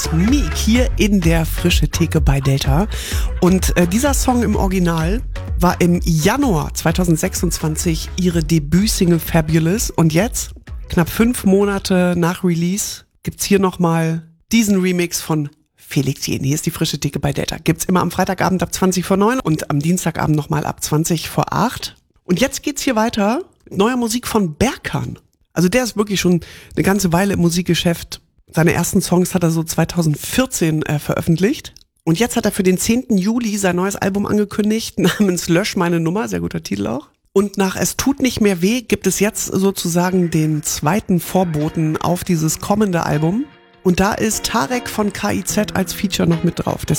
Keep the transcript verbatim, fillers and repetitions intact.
Meek hier in der Frische Theke bei Delta. Und äh, dieser Song im Original war im Januar zweitausendsechsundzwanzig ihre Debütsingle Fabulous. Und jetzt, knapp fünf Monate nach Release, gibt's hier nochmal diesen Remix von Felix Jähn. Hier ist die Frische Theke bei Delta. Gibt's immer am Freitagabend ab zwanzig vor neun und am Dienstagabend nochmal ab zwanzig vor acht. Und jetzt geht's hier weiter mit neuer Musik von Berkan. Also der ist wirklich schon eine ganze Weile im Musikgeschäft. Seine ersten Songs hat er so zweitausendvierzehn äh, veröffentlicht. Und jetzt hat er für den zehnten Juli sein neues Album angekündigt, namens Lösch meine Nummer, sehr guter Titel auch. Und nach Es tut nicht mehr weh gibt es jetzt sozusagen den zweiten Vorboten auf dieses kommende Album. Und da ist Tarek von K I Z als Feature noch mit drauf.